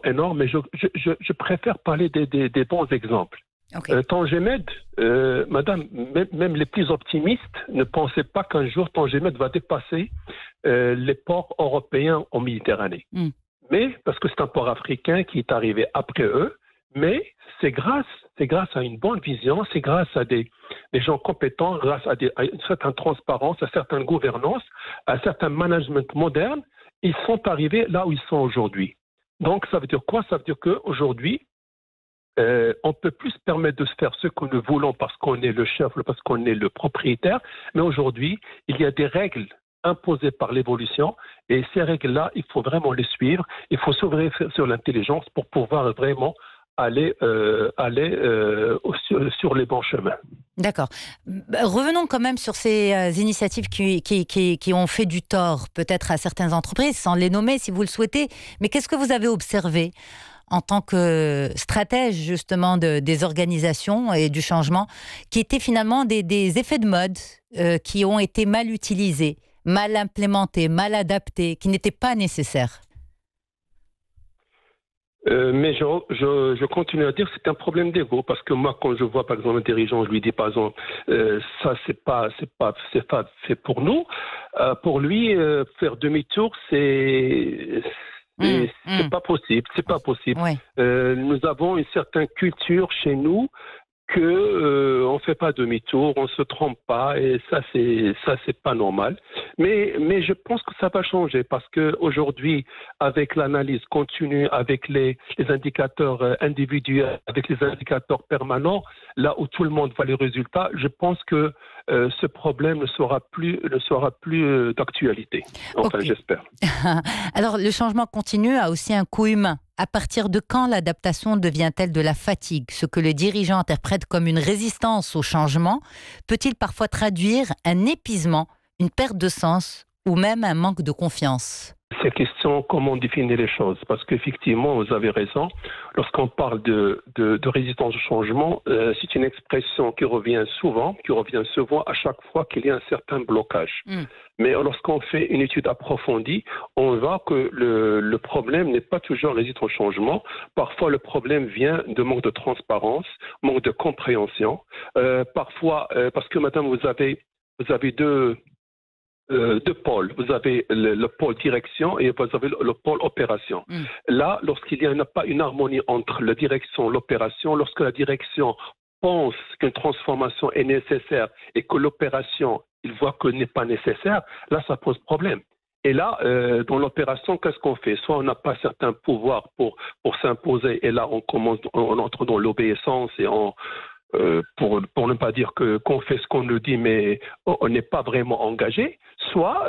énormes, mais je préfère parler des bons exemples. Okay. Tangemed, madame, même les plus optimistes ne pensaient pas qu'un jour Tangemed va dépasser les ports européens en Méditerranée. Mais, parce que c'est un port africain qui est arrivé après eux, mais c'est grâce à une bonne vision, c'est grâce à des gens compétents, grâce à une certaine transparence, à certaine gouvernance, à un certain management moderne, ils sont arrivés là où ils sont aujourd'hui. Donc, ça veut dire quoi? Ça veut dire qu'aujourd'hui, on peut plus se permettre de se faire ce que nous voulons parce qu'on est le chef, parce qu'on est le propriétaire, mais aujourd'hui, il y a des règles imposées par l'évolution, et ces règles-là, il faut vraiment les suivre, il faut s'ouvrir sur l'intelligence pour pouvoir vraiment aller sur les bons chemins. D'accord. Revenons quand même sur ces initiatives qui ont fait du tort, peut-être à certaines entreprises, sans les nommer si vous le souhaitez, mais qu'est-ce que vous avez observé en tant que stratège justement des organisations et du changement, qui étaient finalement des effets de mode qui ont été mal utilisés, mal implémentés, mal adaptés, qui n'étaient pas nécessaires? Mais je continue à dire que c'est un problème d'ego, parce que moi, quand je vois par exemple un dirigeant, je lui dis par exemple ça c'est pas fait pour nous. Pour lui, faire demi-tour, c'est pas possible. C'est pas possible. Ouais. Nous avons une certaine culture chez nous que on fait pas demi-tour, on se trompe pas, et ça c'est pas normal. Mais je pense que ça va changer, parce que aujourd'hui, avec l'analyse continue, avec les indicateurs individuels, avec les indicateurs permanents, là où tout le monde voit les résultats, je pense que ce problème ne sera plus d'actualité. Enfin, okay. J'espère. Alors, le changement continu a aussi un coût humain. À partir de quand l'adaptation devient-elle de la fatigue? Ce que le dirigeant interprète comme une résistance au changement peut-il parfois traduire un épuisement, une perte de sens ou même un manque de confiance? C'est question comment définir les choses, parce qu'effectivement, vous avez raison. Lorsqu'on parle de résistance au changement, c'est une expression qui revient souvent à chaque fois qu'il y a un certain blocage. Mais lorsqu'on fait une étude approfondie, on voit que le problème n'est pas toujours résistant au changement. Parfois, le problème vient de manque de transparence, manque de compréhension. Parfois, parce que madame, vous avez deux pôles. Vous avez le pôle direction et vous avez le pôle opération. Là, lorsqu'il n'y a pas une harmonie entre la direction et l'opération, lorsque la direction pense qu'une transformation est nécessaire et que l'opération, il voit qu'elle n'est pas nécessaire, là, ça pose problème. Et là, dans l'opération, qu'est-ce qu'on fait? Soit on n'a pas certains pouvoirs pour s'imposer, et là, on entre dans l'obéissance et pour ne pas dire qu'on fait ce qu'on nous dit, mais on n'est pas vraiment engagé, soit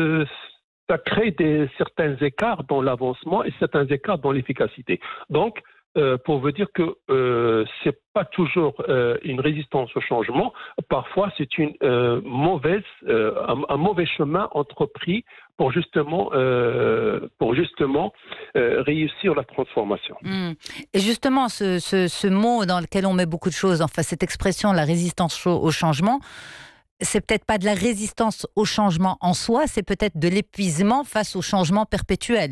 ça crée certains écarts dans l'avancement et certains écarts dans l'efficacité. Donc, pour vous dire que c'est pas toujours une résistance au changement, parfois c'est un mauvais chemin entrepris pour justement réussir la transformation. Et justement, ce mot dans lequel on met beaucoup de choses, enfin cette expression, la résistance au changement, c'est peut-être pas de la résistance au changement en soi, c'est peut-être de l'épuisement face au changement perpétuel.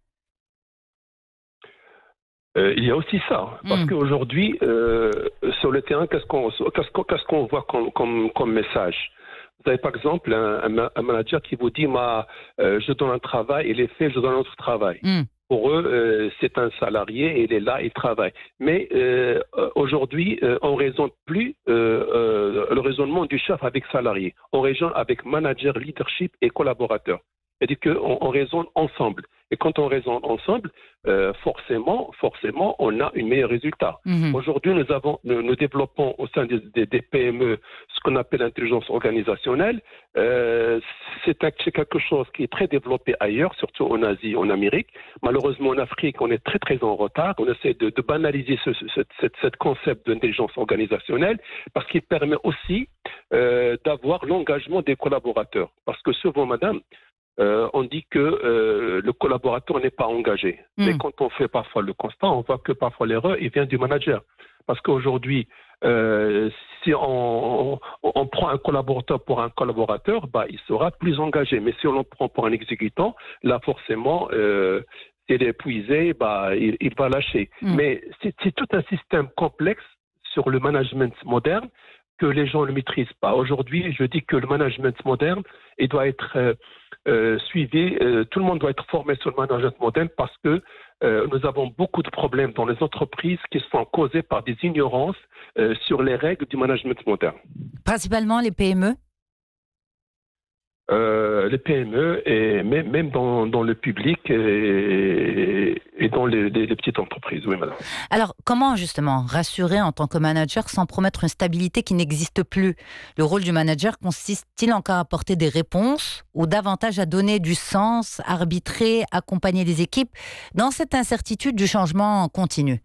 Il y a aussi ça, parce qu'aujourd'hui, sur le terrain, qu'est-ce qu'on voit comme message? Vous avez par exemple un manager qui vous dit je donne un travail, et les faits, je donne un autre travail. Pour eux, c'est un salarié, il est là, il travaille. Mais aujourd'hui, on ne raisonne plus le raisonnement du chef avec salarié. On raisonne avec manager, leadership et collaborateur. C'est-à-dire qu'on raisonne ensemble. Et quand on raisonne ensemble, forcément, on a un meilleur résultat. Aujourd'hui, nous développons au sein des PME ce qu'on appelle l'intelligence organisationnelle. C'est quelque chose qui est très développé ailleurs, surtout en Asie, en Amérique. Malheureusement, en Afrique, on est très, très en retard. On essaie de banaliser ce concept d'intelligence organisationnelle, parce qu'il permet aussi d'avoir l'engagement des collaborateurs. Parce que souvent, madame, on dit que le collaborateur n'est pas engagé. Mais quand on fait parfois le constat, on voit que parfois l'erreur vient du manager. Parce qu'aujourd'hui, si on prend un collaborateur pour un collaborateur, il sera plus engagé. Mais si on le prend pour un exécutant, là forcément, s'il est épuisé, il va lâcher. Mais c'est tout un système complexe sur le management moderne que les gens ne maîtrisent pas. Aujourd'hui, je dis que le management moderne, il doit être suivi, tout le monde doit être formé sur le management moderne parce que nous avons beaucoup de problèmes dans les entreprises qui sont causés par des ignorances sur les règles du management moderne. Principalement les PME? Les PME et même dans le public et dans les petites entreprises, oui madame. Alors comment justement rassurer en tant que manager sans promettre une stabilité qui n'existe plus? Le rôle du manager consiste-t-il encore à apporter des réponses ou davantage à donner du sens, arbitrer, accompagner les équipes dans cette incertitude du changement continu?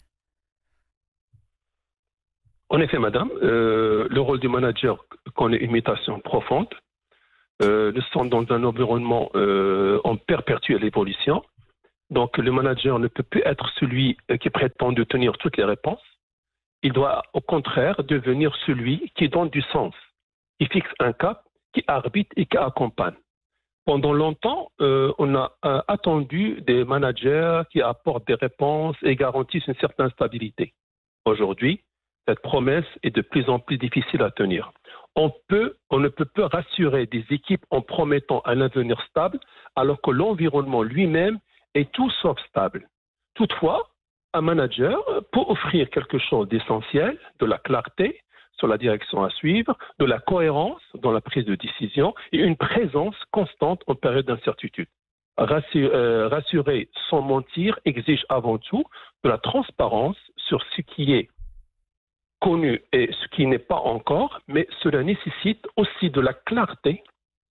En effet madame, le rôle du manager connaît une mutation profonde. Nous sommes dans un environnement en perpétuelle évolution. Donc, le manager ne peut plus être celui qui prétend de tenir toutes les réponses. Il doit, au contraire, devenir celui qui donne du sens, qui fixe un cap, qui arbitre et qui accompagne. Pendant longtemps, on a attendu des managers qui apportent des réponses et garantissent une certaine stabilité. Aujourd'hui, cette promesse est de plus en plus difficile à tenir. On ne peut pas rassurer des équipes en promettant un avenir stable alors que l'environnement lui-même est tout sauf stable. Toutefois, un manager peut offrir quelque chose d'essentiel, de la clarté sur la direction à suivre, de la cohérence dans la prise de décision et une présence constante en période d'incertitude. Rassurer sans mentir exige avant tout de la transparence sur ce qui est connu et ce qui n'est pas encore, mais cela nécessite aussi de la clarté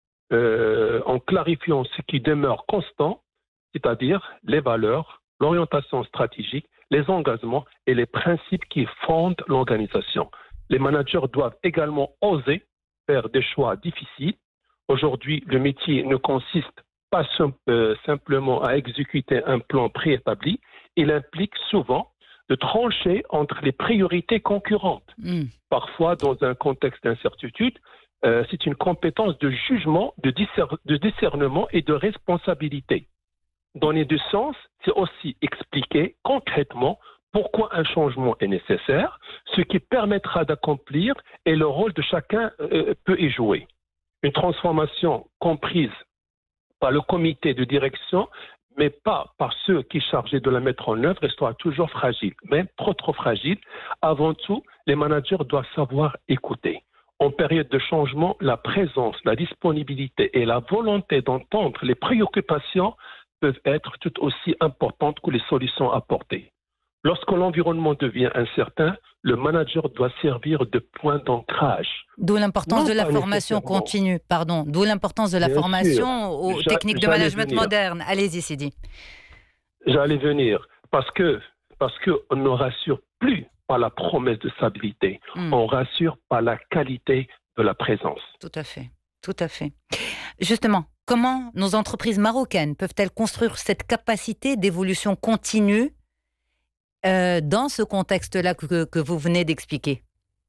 en clarifiant ce qui demeure constant, c'est-à-dire les valeurs, l'orientation stratégique, les engagements et les principes qui fondent l'organisation. Les managers doivent également oser faire des choix difficiles. Aujourd'hui, le métier ne consiste pas simplement à exécuter un plan préétabli, il implique souvent de trancher entre les priorités concurrentes. Parfois, dans un contexte d'incertitude, c'est une compétence de jugement, de discernement et de responsabilité. Donner du sens, c'est aussi expliquer concrètement pourquoi un changement est nécessaire, ce qui permettra d'accomplir et le rôle de chacun peut y jouer. Une transformation comprise par le comité de direction mais pas par ceux qui sont chargés de la mettre en œuvre, restera toujours fragile, même trop fragile. Avant tout, les managers doivent savoir écouter. En période de changement, la présence, la disponibilité et la volonté d'entendre les préoccupations peuvent être tout aussi importantes que les solutions apportées. Lorsque l'environnement devient incertain, le manager doit servir de point d'ancrage. D'où l'importance de la formation continue, D'où l'importance de la formation aux techniques de management moderne. Allez-y, Sidi. J'allais venir. Parce qu'on ne rassure plus par la promesse de stabilité. On rassure par la qualité de la présence. Tout à fait. Tout à fait. Justement, comment nos entreprises marocaines peuvent-elles construire cette capacité d'évolution continue dans ce contexte-là que vous venez d'expliquer?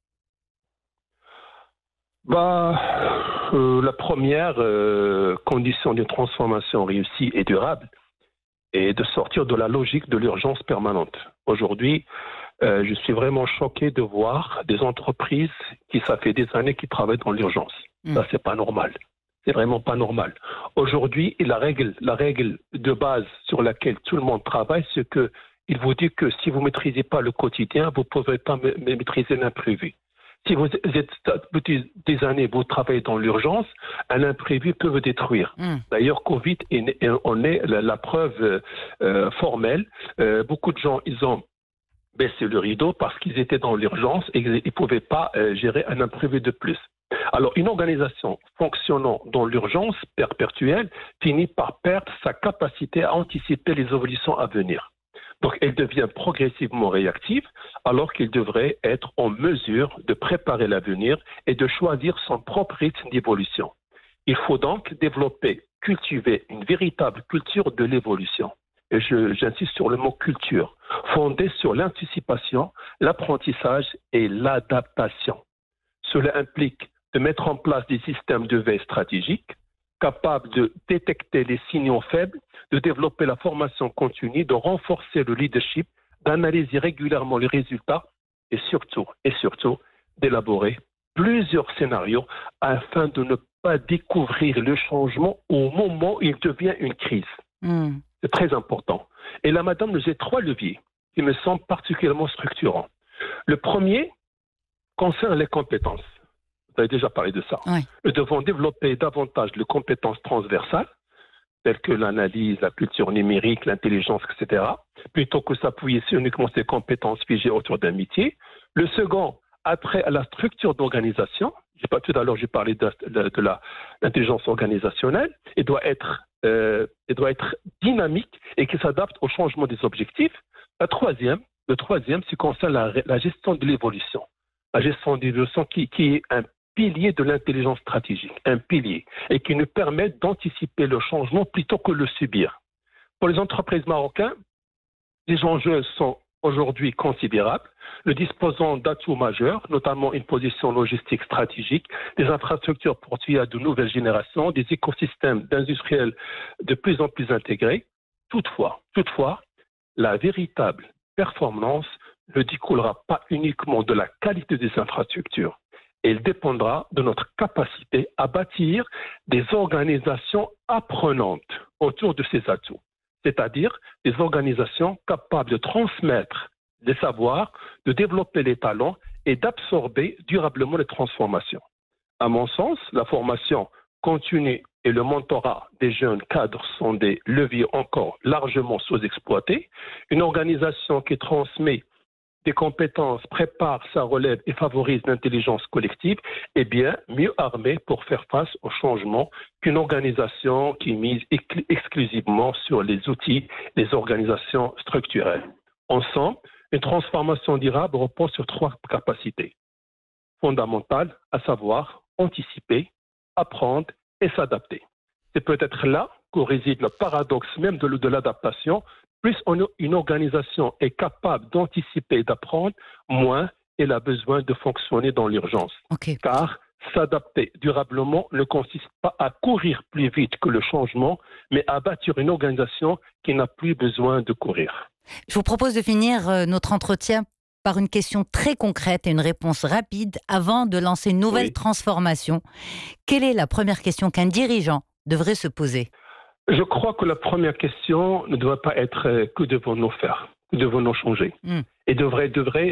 La première condition d'une transformation réussie et durable est de sortir de la logique de l'urgence permanente. Aujourd'hui, je suis vraiment choqué de voir des entreprises ça fait des années qui travaillent dans l'urgence. Ça, c'est pas normal. C'est vraiment pas normal. Aujourd'hui, la règle de base sur laquelle tout le monde travaille, c'est que il vous dit que si vous ne maîtrisez pas le quotidien, vous ne pouvez pas maîtriser l'imprévu. Si vous êtes depuis des années, vous travaillez dans l'urgence, un imprévu peut vous détruire. D'ailleurs, Covid on est la preuve formelle. Beaucoup de gens, ils ont baissé le rideau parce qu'ils étaient dans l'urgence et ils ne pouvaient pas gérer un imprévu de plus. Alors, une organisation fonctionnant dans l'urgence perpétuelle finit par perdre sa capacité à anticiper les évolutions à venir. Donc, elle devient progressivement réactive alors qu'elle devrait être en mesure de préparer l'avenir et de choisir son propre rythme d'évolution. Il faut donc développer, cultiver une véritable culture de l'évolution. Et j'insiste sur le mot culture, fondée sur l'anticipation, l'apprentissage et l'adaptation. Cela implique de mettre en place des systèmes de veille stratégiques, capable de détecter les signaux faibles, de développer la formation continue, de renforcer le leadership, d'analyser régulièrement les résultats et surtout, d'élaborer plusieurs scénarios afin de ne pas découvrir le changement au moment où il devient une crise. C'est très important. Et là, madame, j'ai 3 leviers qui me semblent particulièrement structurants. Le premier concerne les compétences. Vous avez déjà parlé de ça. Oui. Nous devons développer davantage de compétences transversales, telles que l'analyse, la culture numérique, l'intelligence, etc., plutôt que s'appuyer sur uniquement ces compétences figées autour d'un métier. Le second, après à la structure d'organisation, tout à l'heure j'ai parlé de l'intelligence organisationnelle, elle doit être dynamique et qui s'adapte au changement des objectifs. Le troisième, c'est concerne la gestion de l'évolution. La gestion de l'évolution qui est un pilier de l'intelligence stratégique, un pilier, et qui nous permet d'anticiper le changement plutôt que le subir. Pour les entreprises marocaines, les enjeux sont aujourd'hui considérables. Nous disposons d'atouts majeurs, notamment une position logistique stratégique, des infrastructures portuaires de nouvelle génération, des écosystèmes d'industriels de plus en plus intégrés. Toutefois, la véritable performance ne découlera pas uniquement de la qualité des infrastructures. Elle dépendra de notre capacité à bâtir des organisations apprenantes autour de ces atouts, c'est-à-dire des organisations capables de transmettre des savoirs, de développer les talents et d'absorber durablement les transformations. À mon sens, la formation continue et le mentorat des jeunes cadres sont des leviers encore largement sous-exploités. Une organisation qui transmet des compétences, prépare sa relève et favorise l'intelligence collective est bien mieux armée pour faire face au changement qu'une organisation qui mise exclusivement sur les outils des organisations structurelles. Ensemble, une transformation durable repose sur 3 capacités fondamentales, à savoir anticiper, apprendre et s'adapter. C'est peut-être là qu'où réside le paradoxe même de l'adaptation. Plus une organisation est capable d'anticiper et d'apprendre, moins elle a besoin de fonctionner dans l'urgence. Okay. Car s'adapter durablement ne consiste pas à courir plus vite que le changement, mais à bâtir une organisation qui n'a plus besoin de courir. Je vous propose de finir notre entretien par une question très concrète et une réponse rapide avant de lancer une nouvelle transformation. Quelle est la première question qu'un dirigeant devrait se poser ? Je crois que la première question ne doit pas être que devons-nous faire, que devons-nous changer, et devrait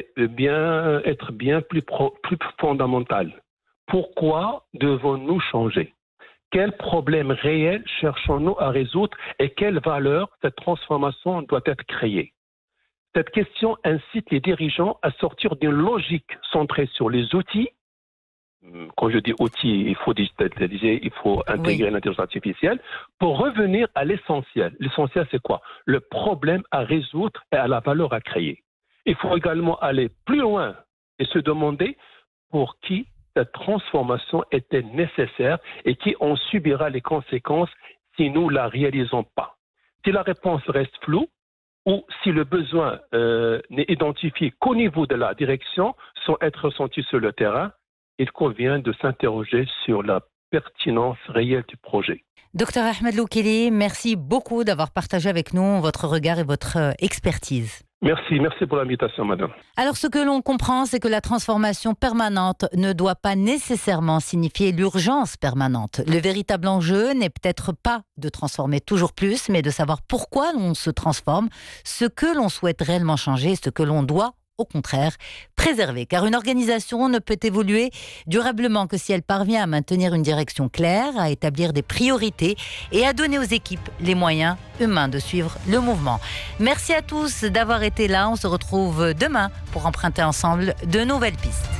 être bien plus fondamentale. Pourquoi devons-nous changer ? Quels problèmes réels cherchons-nous à résoudre et quelle valeur cette transformation doit être créée ? Cette question incite les dirigeants à sortir d'une logique centrée sur les outils. Quand je dis outils, il faut digitaliser, il faut intégrer l'intelligence artificielle pour revenir à l'essentiel. L'essentiel, c'est quoi ? Le problème à résoudre et à la valeur à créer. Il faut également aller plus loin et se demander pour qui cette transformation était nécessaire et qui en subira les conséquences si nous ne la réalisons pas. Si la réponse reste floue ou si le besoin n'est identifié qu'au niveau de la direction sans être ressenti sur le terrain, il convient de s'interroger sur la pertinence réelle du projet. Docteur Ahmed Loukili, merci beaucoup d'avoir partagé avec nous votre regard et votre expertise. Merci pour l'invitation, madame. Alors, ce que l'on comprend, c'est que la transformation permanente ne doit pas nécessairement signifier l'urgence permanente. Le véritable enjeu n'est peut-être pas de transformer toujours plus, mais de savoir pourquoi l'on se transforme, ce que l'on souhaite réellement changer, ce que l'on doit au contraire, préserver. Car une organisation ne peut évoluer durablement que si elle parvient à maintenir une direction claire, à établir des priorités et à donner aux équipes les moyens humains de suivre le mouvement. Merci à tous d'avoir été là. On se retrouve demain pour emprunter ensemble de nouvelles pistes.